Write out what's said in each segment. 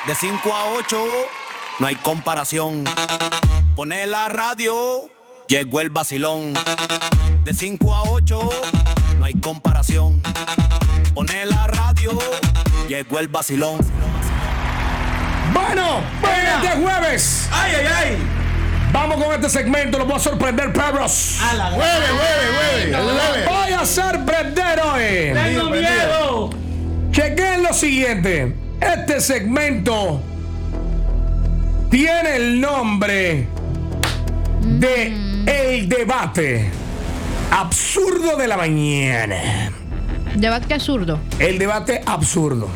De 5 a 8, no hay comparación. Pone la radio, llegó el vacilón. De 5 a 8, no hay comparación. Pone la radio, llegó el vacilón. Bueno, este jueves. ¡Ay, ay, ay! Vamos con este segmento, los voy a sorprender, perros. ¡A la Los voy a sorprender hoy. ¡Tengo miedo! Chequen lo siguiente. Este segmento tiene el nombre de El Debate Absurdo de la Mañana. Debate absurdo. El debate absurdo.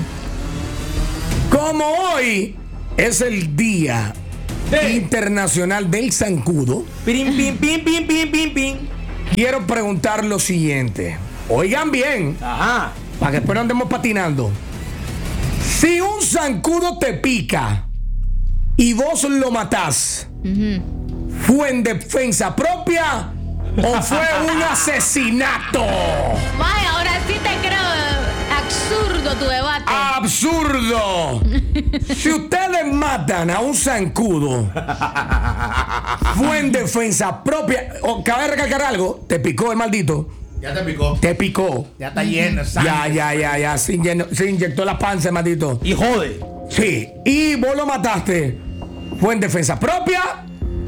Como hoy es el Día Internacional del Zancudo, Pim, pim, pim, pim, pim, pim, pim. quiero preguntar lo siguiente. Oigan bien, Ajá. para que después no andemos patinando. Si un zancudo te pica y vos lo matás, ¿fue en defensa propia o fue un asesinato? Vaya, ahora sí te creo absurdo tu debate. ¡Absurdo! Si ustedes matan a un zancudo, ¿fue en defensa propia? O cabe recalcar algo, te picó el maldito. Ya te picó. Te picó. Ya está lleno. Sangre. Ya. Se inyectó la panza, maldito. Y jode. Sí. Y vos lo mataste. ¿Fue en defensa propia?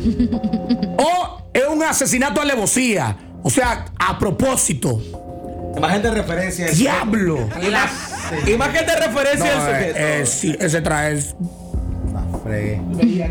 ¿O es un asesinato a alevosía? O sea, a propósito. Imagen de referencia. ¡Diablo! Imagen de referencia No, del sujeto. sí, ese trae. Fregué.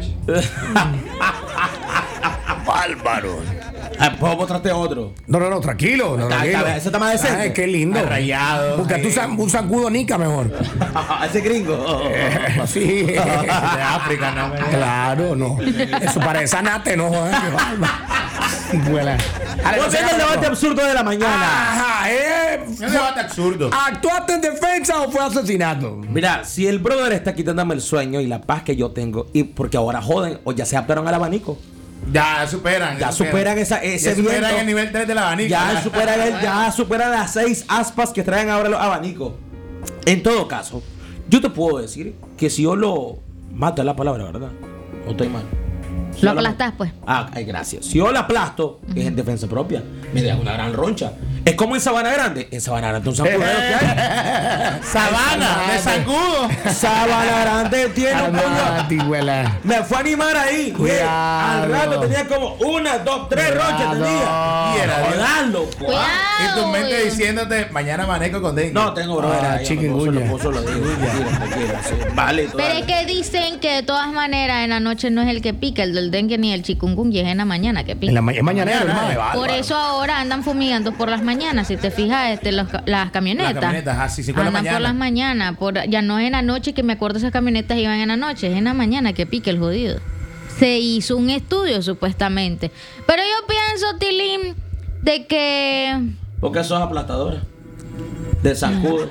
Bárbaro. ¿Puedo mostrarte otro? No, tranquilo. Tranquilo. Ese está más decente. Ay, qué lindo. Rayado. Busca tú un zancudo nica mejor. Ese gringo. Sí. De África, no me. Claro, no. Eso parece sanate, ¿no? Joder, qué bárbaro. Vuela. ¿Cuál es el debate absurdo de la mañana? Ajá, Es un debate absurdo. ¿actuaste en defensa o fue asesinato? Mira, si el brother está quitándome el sueño y la paz que yo tengo, y porque ahora joden, o ya se adaptaron al abanico, Ya superan. ya superan ese Ya superan viento, el nivel 3 del abanico. ya superan las 6 aspas que traen ahora los abanicos. En todo caso, yo te puedo decir que si yo lo mato, es la palabra, ¿verdad? No estoy mal. Si Lo yo aplastás, pues. Ay, gracias. Si yo la aplasto, es en defensa propia. Me deja una gran roncha. Es como en Sabana Grande. En Sabana Grande un zancudero que hay. Sabana, de zancudo. Sabana Grande tiene un puño. Me fue a animar ahí. Cuidado. Al rato tenía como 1, 2, 3 ronchas tenía. Y era Dios. Jodarlo. Y tu mente diciéndote, mañana amanezco con dengue. No, tengo brother ahí. chikungunya. Lo digo. Tranquila, sí. Vale. Pero es que dicen que de todas maneras en la noche no es el que pica, el del dengue ni el chikungunya, es en la mañana que pica. Es mañanero, hermano. Por eso ahora andan fumigando por las mañanas. Si te fijas, las camionetas. Las camionetas, así, 5 de la andan por las mañana. mañanas. Ya no es en la noche, que me acuerdo esas camionetas iban en la noche, es en la mañana que pica el jodido. Se hizo un estudio supuestamente. Pero yo pienso, Tilín, de que... Porque sos aplastadora. De zancudo.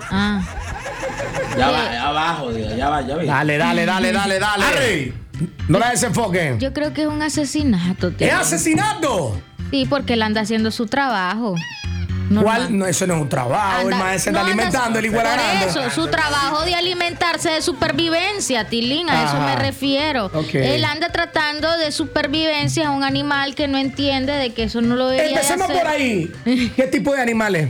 Ya va, ya abajo, ya va. Dale. Arre. No la desenfoquen. Yo creo que es un asesinato, ¿Es Tilín. asesinato? Sí, porque él anda haciendo su trabajo. ¿Cuál? No, eso no es un trabajo. El maestro se está alimentando, el igual Por grande. eso, su trabajo de alimentarse de supervivencia, Tilín, a eso me refiero. Ok. Él anda tratando de supervivencia a un animal que no entiende de que eso no lo debería de Empecemos hacer. por ahí. ¿Qué tipo de animales?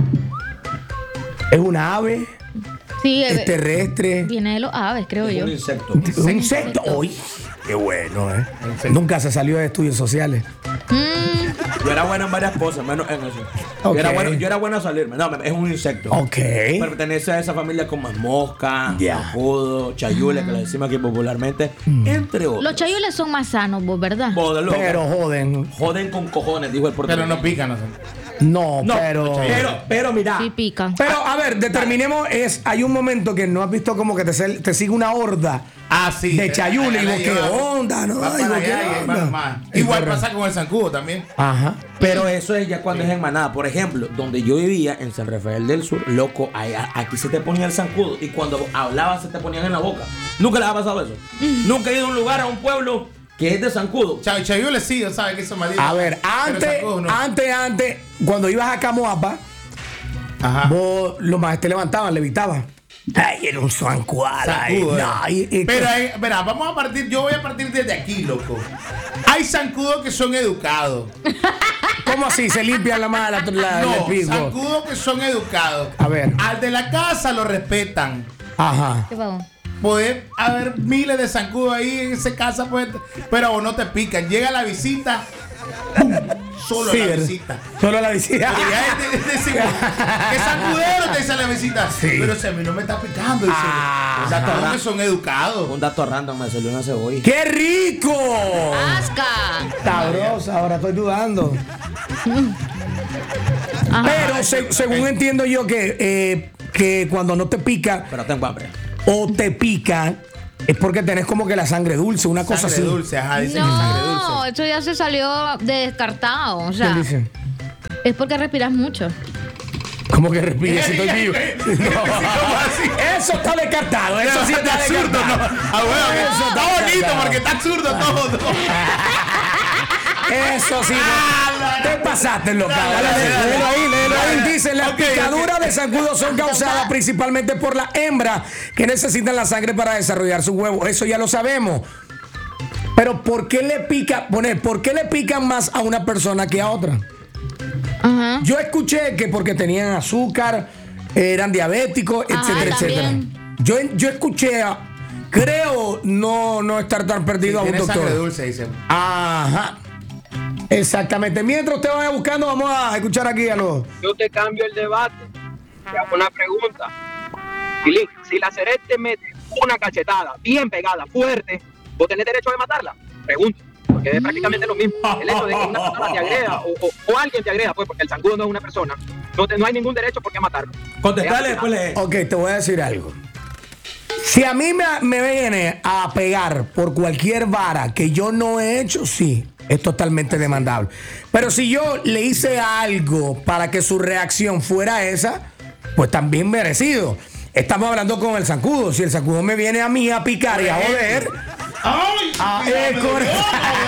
¿Es una ave? Sí, ¿Es terrestre? viene de los aves, creo yo. Un insecto. ¿Un insecto? Uy, qué bueno, ¿eh? Nunca se salió de estudios sociales. Yo era bueno en varias cosas, menos en eso. Ok. Yo era bueno a salirme. No, es un insecto. Ok. Pertenece a esa familia como mosca, Ya. zancudo, chayule, que le decimos aquí popularmente, entre otros. Los chayules son más sanos, vos, ¿verdad? Joder, loco. Pero joden. Joden con cojones, dijo el portero. Pero no pican, no son. No, No, pero. pero mira. Sí pican. Pero, a ver, determinemos, hay un momento que no has visto como que te sigue una horda Ah, sí. de chayule y vos, Ahí ¿qué va. onda? No, Va y para vos, ¿qué allá y onda? más. Igual pasa con el zancudo también. Ajá. Pero eso es ya cuando es en manada. Por ejemplo, donde yo vivía, en San Rafael del Sur, loco, aquí se te ponía el zancudo y cuando hablabas se te ponían en la boca. ¿Nunca les ha pasado eso? Nunca he ido a un lugar, a un pueblo que es de zancudo. Chayule sí, ¿sabes que eso es maldito? A ver, antes, cuando ibas a Camoapa, Ajá. vos los maestros te levantaban, levitaban. Ay, era un zancuada. Zancudo, Pero, Pero espera, yo voy a partir desde aquí, loco. Hay zancudos que son educados. ¿cómo así? Se limpian la mano el No, pico. zancudos que son educados. A ver. Al de la casa lo respetan. Ajá. ¿Qué pasó? Puede haber miles de zancudos ahí en esa casa, pues, pero no te pican. Llega la visita, ¡pum! Solo Sí, la ¿verdad? visita. Solo la visita. Y ya ¿qué zancudero te dice la visita? Sí. Pero si a mí no me está picando. Dice, los dato zancudos random. que son educados. Un dato random, me salió una cebolla. ¡Qué rico! ¡Asca! Sabrosa, ahora estoy dudando. Ajá. Pero según entiendo yo que cuando no te pica Pero tengo hambre. o te pica es porque tenés como que la sangre dulce, una cosa Sangre así. dulce, ajá, dicen que sangre No, dulce. eso ya se salió de descartado. O sea, ¿Qué dicen? es porque respiras mucho. Como que respira si estoy vivo. ¿Cómo así? Eso está descartado, eso sí está absurdo, ¿no? descartado. Ah, bueno, que Eso está bonito descartado. porque está absurdo todo. Eso sí, no. Te pasaste, loca. Dale. Léelo ahí. Dice, las Ok, picaduras de zancudo son causadas principalmente por la hembra que necesitan la sangre para desarrollar su huevo. Eso ya lo sabemos. Pero ¿por qué le pican más a una persona que a otra? Ajá. Yo escuché que porque tenían azúcar, eran diabéticos, etcétera, etcétera. también. Yo escuché, creo no estar tan perdido a un Tiene doctor. sangre dulce, dice. Ajá. Exactamente. Mientras usted vaya buscando, vamos a escuchar aquí a los. Yo te cambio el debate. Te hago una pregunta. Tilín, si la Ceret te mete una cachetada bien pegada, fuerte, ¿vos tenés derecho de matarla? Pregunto. Porque es prácticamente lo mismo. El hecho de que una persona te agreda o alguien te agreda, pues porque el zancudo no es una persona, no hay ningún derecho por qué matarlo. Contestale después le. Ok, te voy a decir algo. Si a mí me viene a pegar por cualquier vara que yo no he hecho, sí, es totalmente demandable. Pero si yo le hice algo para que su reacción fuera esa, pues también merecido. Estamos hablando con el zancudo. Si el zancudo me viene a mí a picar y a joder, ¡Ay! es correcto.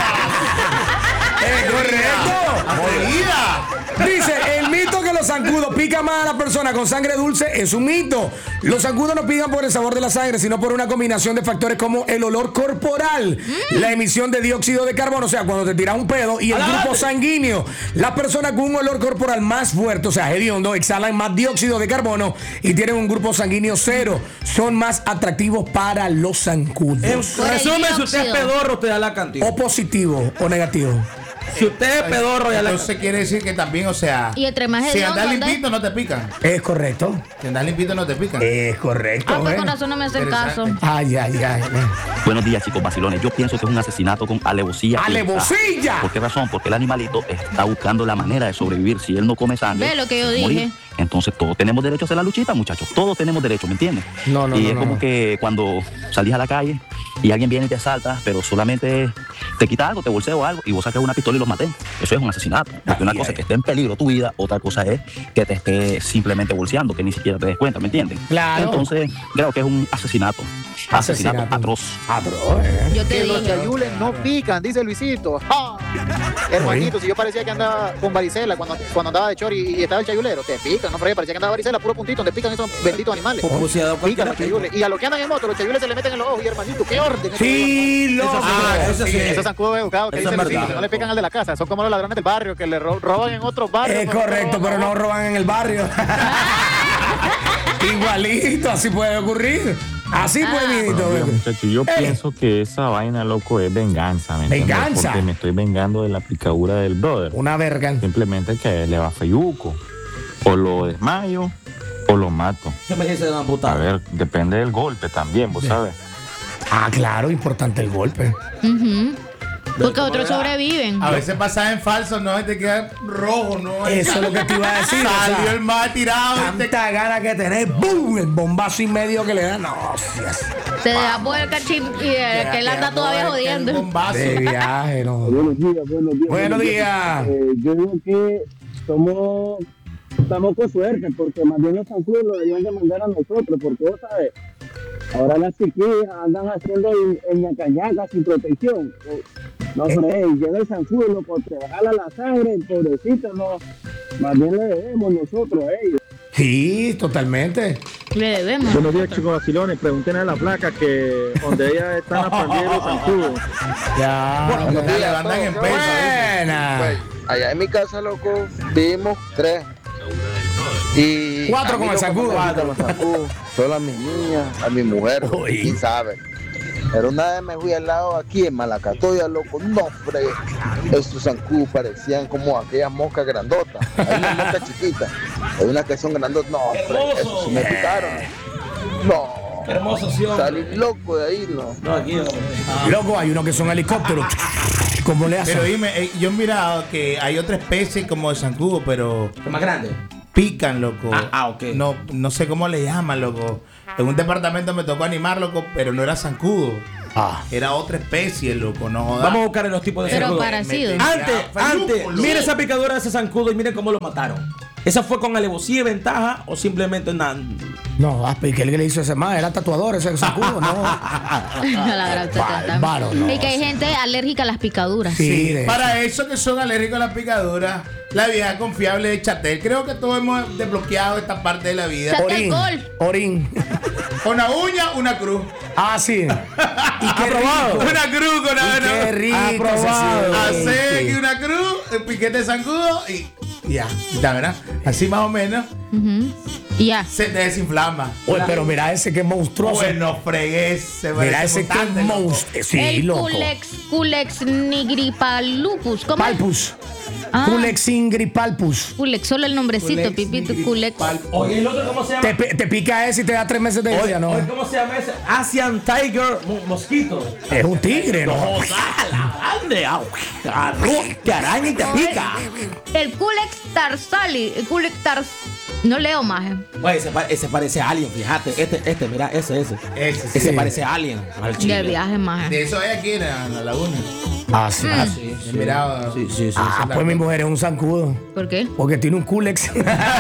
Es correcto. ¡Atrevida! Dice, el mito que los zancudos pican más a la persona con sangre dulce es un mito. Los zancudos no pican por el sabor de la sangre, sino por una combinación de factores como el olor corporal, la emisión de dióxido de carbono, o sea, cuando te tiras un pedo, y el grupo sanguíneo. Las personas con un olor corporal más fuerte, o sea, hediondo, exhalan más dióxido de carbono y tienen un grupo sanguíneo cero. Son más atractivos para los zancudos. En Por el resumen, si usted es dióxido. pedorro, usted da la cantidad. O positivo o negativo. Si usted es pedorro, ya la Entonces quiere decir que también, o sea, Y entre más si hediondo andas andas- limpito no te pican. Es correcto. Si andas limpito no te pican. Es correcto. Ah, pues ¿eh? con razón no me hacen caso. Interesante. Ay, ay, ay. Buenos días, chicos vacilones. Yo pienso que es un asesinato con alevosía. ¡Alevosía! ¿Por qué razón? Porque el animalito está buscando la manera de sobrevivir. Si él no come sangre, Ve lo que yo morir. dije. Entonces todos tenemos derecho a hacer la luchita, muchachos. Todos tenemos derecho, ¿me entiendes? No, no, y no, es no, como no. que cuando salís a la calle y alguien viene y te asalta, pero solamente te quita algo, te bolsea o algo, y vos sacas una pistola y los maté. Eso es un asesinato. Porque una Ay, cosa ay. es que esté en peligro tu vida, otra cosa es que te esté simplemente bolseando, que ni siquiera te des cuenta, ¿me entiendes? Claro. Entonces, creo que es un asesinato. Asesinato atroz. Atroz, Yo te Que los dije. chayules no pican, dice Luisito. ¡Ja! Hermanito, si yo parecía que andaba con varicela cuando andaba de chori y estaba el chayulero, te pican, no fregues, parecía que andaba varicela, puro puntito, donde pican esos benditos animales. Como si ha dado Pican cualquiera los chayules. Y a los que andan en moto, los chayules se le meten en los ojos y hermanito, qué orden. Sí, loco. Eso sí. Esos zancudos educados que Eso dicen es verdad. que no le pican al de la casa, son como los ladrones del barrio que le roban en otros barrios. Es correcto, pero no roban en el barrio. Igualito, así puede ocurrir. Así puede, Buenos días, muchachos. Yo Ey. pienso que esa vaina, loco, es venganza. ¿me entiendes? ¿Venganza? Porque me estoy vengando de la picadura del brother. Una verga. Simplemente que le va feyuco. O lo desmayo o lo mato. ¿Qué me dice de una A putada? ver, depende del golpe también, vos sabes. Ah, claro, importante el golpe. Ujú. Porque otros sobreviven. A veces pasas en falso, no, y te queda rojo, no. Eso es lo que te iba a decir. o sea, Salió el más tirado. y te- tanta gana que tenés, ¡boom! El bombazo y medio que le da. No, Dios. Te deja por el cachín y que él anda todavía El jodiendo. bombazo. De viaje, no. Buenos días, buenos días. Buenos días. Yo digo que estamos con suerte, porque más bien los zancudos lo deberían de mandar a nosotros, porque vos sabes, ahora las chiquillas andan haciendo el ñacañaca sin protección. No sé, llega el zancudo, loco, te jala la sangre, pobrecito, no. Más bien le debemos nosotros a ellos. Sí, totalmente. Le debemos. Buenos días, chicos vacilones. Pregúntenle a la placa que donde ellas están aprendiendo los zancudos. Ya. Bueno, le andan en peso. Buena. Pues, allá en mi casa, loco, vivimos 3. Y 4 a mí con el lo que zancudo. me gusta los zancudos, solo a mis niñas, a mi mujer, Uy. quién sabe. Pero una vez me fui al lado aquí en Malacatoya, loco, no, fregué. Estos zancudos parecían como aquellas moscas grandotas. Hay una mosca chiquita, hay unas que son grandotas, no, fregué, esos sí me picaron. No, Hermoso, sí, hombre. salí loco de ahí, no. No, aquí no. Loco, hay unos que son helicópteros. ¿Cómo le hacen? Pero dime, yo he mirado que hay otra especie como de zancudo, pero ¿Es más grande? pican, loco. Ok. No sé cómo le llaman, loco. En un departamento me tocó animar, loco, pero no era zancudo. Era otra especie, loco, no jodas. Vamos a buscar en los tipos de Pero zancudo. parecido. Antes, mire esa picadura de ese zancudo y miren cómo lo mataron. ¿Esa fue con alevosía y ventaja o simplemente nada? No, que el que le hizo ese más era tatuador, ese zancudo, no. No, la gran Bárbaro, no. Y que hay gente alérgica a las picaduras. Sí, de Para eso que son alérgicos a las picaduras, la vieja confiable de Chatel. Creo que todos hemos desbloqueado esta parte de la vida. Chatel. Orín. Una uña, una cruz. Ah, sí. Y qué Aprobado. rico. Una cruz con una Qué rico. Aprobado. Hacer aquí una cruz, el piquete de zancudo y ya, ¿verdad? Así más o menos Ujú. Y ya. se te desinflama. Oye, pero mira ese que es monstruoso. Bueno, fregué, se Mira ese que es monstruoso. Sí, El loco. Culex nigripalupus. ¿Cómo es? Palpus. Ah. Culex ingripalpus. Culex, solo el nombrecito, Culex Pipito. nigripal- Culex. Oye, ¿el otro cómo se llama? Te pica ese y te da 3 meses de vida, ¿no? Oye, ¿cómo se llama ese? Asian Tiger Mosquito. Es un tigre, ¿no? ¡Grande! ¡Qué araña y te pica! El Culex tarsali. El Culex tars. No leo más. Oye, ese parece a Alien, fíjate. Mira, ese. Ese sí. parece a Alien. Al De chile. viaje más. De eso hay aquí en la laguna. Ah, sí. Sí, He mirado. sí. Ah, pues mi mujer es un zancudo. ¿Por qué? Porque tiene un culex.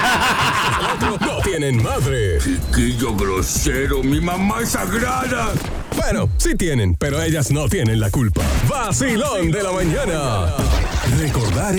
No tienen madre. Chiquillo grosero, mi mamá es sagrada. Bueno, sí tienen, pero ellas no tienen la culpa. Vacilón de la mañana. Recordar